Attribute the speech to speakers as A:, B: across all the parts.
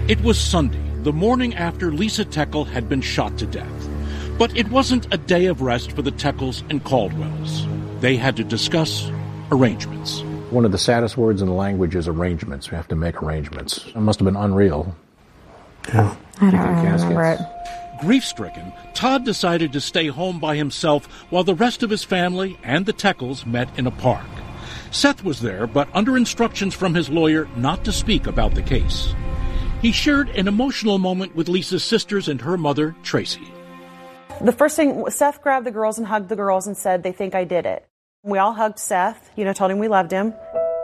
A: It was Sunday, the morning after Lisa Teckle had been shot to death. But it wasn't a day of rest for the Teckles and Caldwells. They had to discuss arrangements.
B: One of the saddest words in the language is arrangements. We have to make arrangements. It must have been unreal.
C: Yeah.
D: I don't remember it.
A: Grief-stricken, Todd decided to stay home by himself while the rest of his family and the Teckles met in a park. Seth was there, but under instructions from his lawyer not to speak about the case. He shared an emotional moment with Lisa's sisters and her mother, Tracy.
E: The first thing, Seth grabbed the girls and hugged the girls and said, "They think I did it." We all hugged Seth, told him we loved him.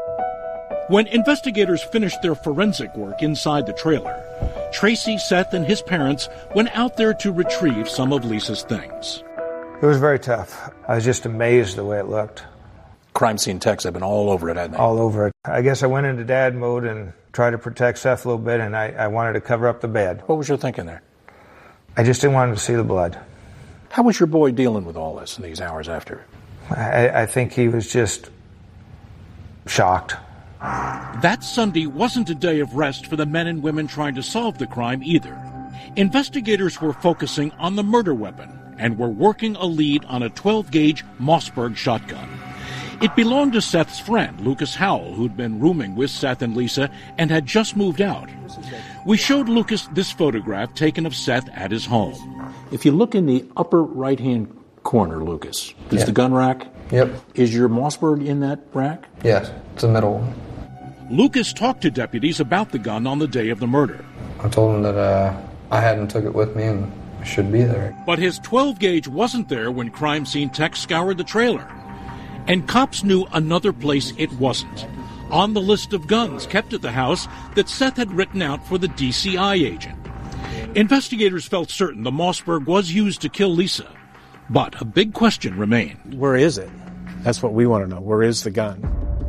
A: When investigators finished their forensic work inside the trailer, Tracy, Seth, and his parents went out there to retrieve some of Lisa's things.
C: It was very tough. I was just amazed the way it looked.
B: Crime scene techs have been all over it, hadn't they?
C: All over it. I guess I went into dad mode and tried to protect Seth a little bit, and I wanted to cover up the bed.
B: What was your thinking there?
C: I just didn't want him to see the blood.
B: How was your boy dealing with all this in these hours after?
C: I think he was just shocked.
A: That Sunday wasn't a day of rest for the men and women trying to solve the crime either. Investigators were focusing on the murder weapon and were working a lead on a 12-gauge Mossberg shotgun. It belonged to Seth's friend, Lucas Howell, who'd been rooming with Seth and Lisa and had just moved out. We showed Lucas this photograph taken of Seth at his home.
B: If you look in the upper right-hand corner, Lucas, is the gun rack?
F: Yep.
B: Is your Mossberg in that rack?
F: Yes, it's the middle one.
A: Lucas talked to deputies about the gun on the day of the murder.
F: I told him that I hadn't took it with me and it should be there.
A: But his 12-gauge wasn't there when crime scene techs scoured the trailer. And cops knew another place it wasn't. On the list of guns kept at the house that Seth had written out for the DCI agent. Investigators felt certain the Mossberg was used to kill Lisa. But a big question remained.
G: Where is it? That's what we want to know. Where is the gun?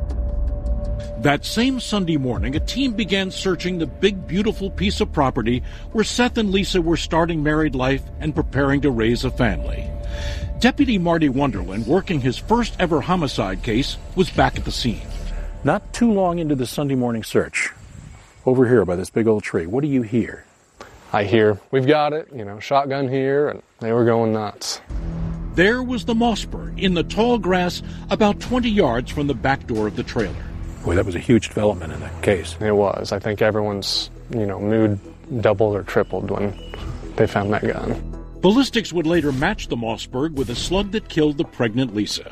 A: That same Sunday morning, a team began searching the big, beautiful piece of property where Seth and Lisa were starting married life and preparing to raise a family. Deputy Marty Wonderland, working his first ever homicide case, was back at the scene.
B: Not too long into the Sunday morning search, over here by this big old tree, what do you hear?
H: I hear, "We've got it, shotgun here," and they were going nuts.
A: There was the Mossberg in the tall grass about 20 yards from the back door of the trailer.
B: Boy, that was a huge development in that case.
H: It was. I think everyone's, mood doubled or tripled when they found that gun.
A: Ballistics would later match the Mossberg with a slug that killed the pregnant Lisa.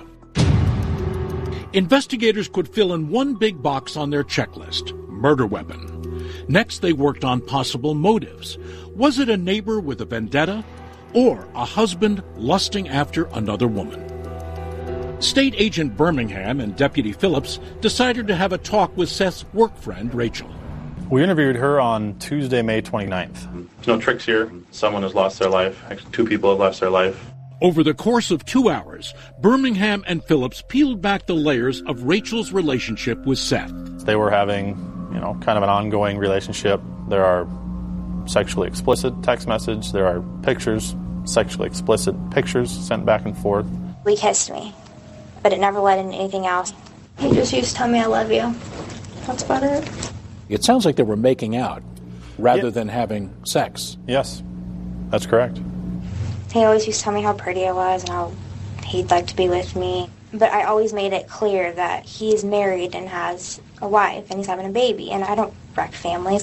A: Investigators could fill in one big box on their checklist: murder weapon. Next, they worked on possible motives. Was it a neighbor with a vendetta, or a husband lusting after another woman? State Agent Birmingham and Deputy Phillips decided to have a talk with Seth's work friend, Rachel.
G: We interviewed her on Tuesday, May 29th.
I: There's no tricks here. Someone has lost their life. Actually, 2 people have lost their life.
A: Over the course of 2 hours, Birmingham and Phillips peeled back the layers of Rachel's relationship with Seth.
G: They were having, kind of an ongoing relationship. There are sexually explicit text messages. There are pictures, sexually explicit pictures sent back and forth.
J: He kissed me, but it never led into anything else. He just used to tell me I love you. That's about it.
B: It sounds like they were making out rather than having sex.
G: Yes, that's correct.
J: He always used to tell me how pretty I was and how he'd like to be with me. But I always made it clear that he's married and has a wife and he's having a baby, and I don't wreck families.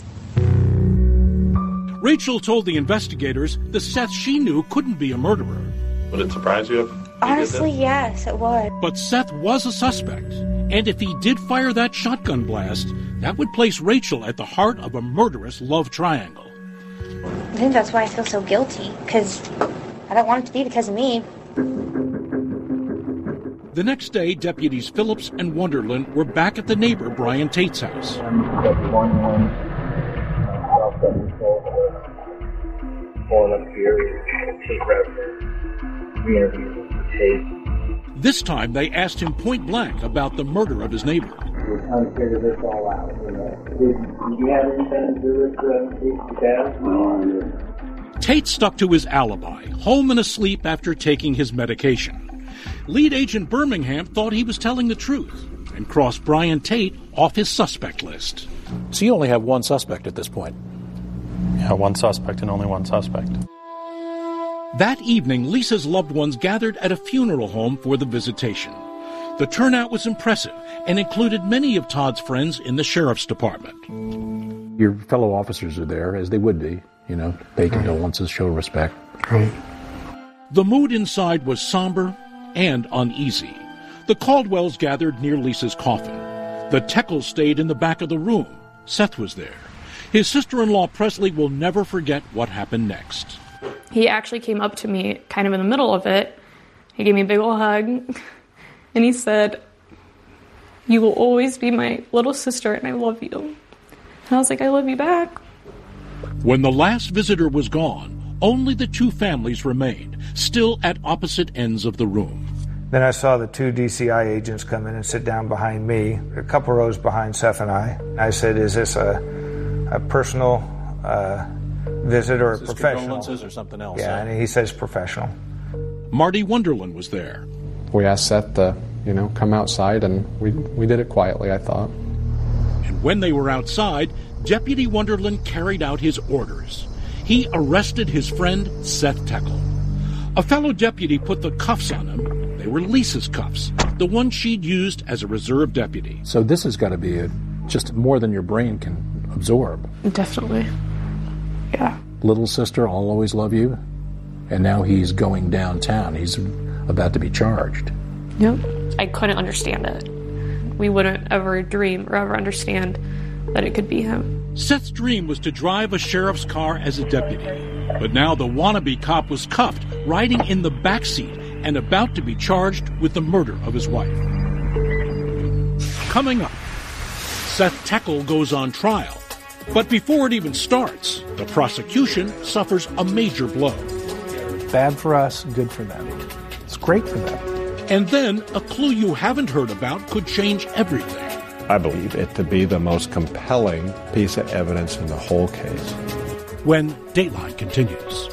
A: Rachel told the investigators the Seth she knew couldn't be a murderer.
I: Would it surprise you if he
J: Honestly,
I: did this?
J: yes, it would.
A: But Seth was a suspect, and if he did fire that shotgun blast, that would place Rachel at the heart of a murderous love triangle.
J: I think that's why I feel so guilty, because I don't want it to be because of me.
A: The next day, deputies Phillips and Wonderland were back at the neighbor Brian Tate's house. This time, they asked him point blank about the murder of his neighbor.
K: We're trying to figure this all out. Did you have anything to do with dad? No.
A: Tate stuck to his alibi, home and asleep after taking his medication. Lead Agent Birmingham thought he was telling the truth and crossed Brian Tate off his suspect list.
B: So you only have one suspect at this point.
G: Yeah, one suspect and only one suspect.
A: That evening, Lisa's loved ones gathered at a funeral home for the visitation. The turnout was impressive and included many of Todd's friends in the sheriff's department.
B: Your fellow officers are there, as they would be, pay condolences, show respect.
A: The mood inside was somber and uneasy. The Caldwells gathered near Lisa's coffin. The Teckles stayed in the back of the room. Seth was there. His sister-in-law, Presley, will never forget what happened next.
D: He actually came up to me kind of in the middle of it. He gave me a big old hug, and he said, "You will always be my little sister, and I love you." And I was like, "I love you back."
A: When the last visitor was gone, only the two families remained, still at opposite ends of the room.
C: Then I saw the two DCI agents come in and sit down behind me, a couple rows behind Seth and I. I said, "Is this a personal visit or a professional?"
B: Condolences or something else?
C: Yeah, and he says professional.
A: Marty Wunderland was there.
H: We asked Seth to, come outside, and we did it quietly, I thought.
A: And when they were outside, Deputy Wunderland carried out his orders. He arrested his friend, Seth Teckle. A fellow deputy put the cuffs on him. They were Lisa's cuffs, the one she'd used as a reserve deputy.
B: So this has got to be just more than your brain can absorb.
D: Definitely. Yeah.
B: Little sister, I'll always love you. And now he's going downtown. He's about to be charged.
D: Yep. I couldn't understand it. We wouldn't ever dream or ever understand that it could be him.
A: Seth's dream was to drive a sheriff's car as a deputy. But now the wannabe cop was cuffed, riding in the back seat, and about to be charged with the murder of his wife. Coming up, Seth Teckle goes on trial. But before it even starts, the prosecution suffers a major blow.
L: Bad for us, good for them. It's great for them.
A: And then a clue you haven't heard about could change everything.
M: I believe it to be the most compelling piece of evidence in the whole case.
A: When Dateline continues.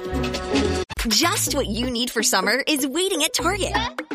N: Just what you need for summer is waiting at Target.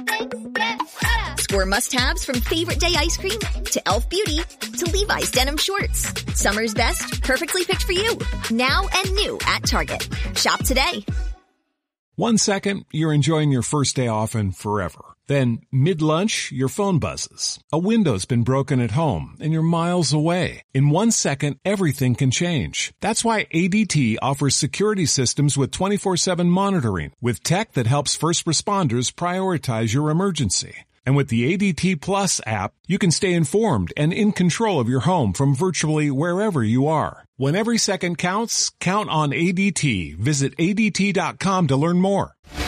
N: Score must-haves from Favorite Day ice cream to Elf Beauty to Levi's denim shorts. Summer's best, perfectly picked for you. Now and new at Target. Shop today.
O: 1 second, you're enjoying your first day off and forever. Then, mid-lunch, your phone buzzes. A window's been broken at home, and you're miles away. In 1 second, everything can change. That's why ADT offers security systems with 24/7 monitoring, with tech that helps first responders prioritize your emergency. And with the ADT Plus app, you can stay informed and in control of your home from virtually wherever you are. When every second counts, count on ADT. Visit ADT.com to learn more.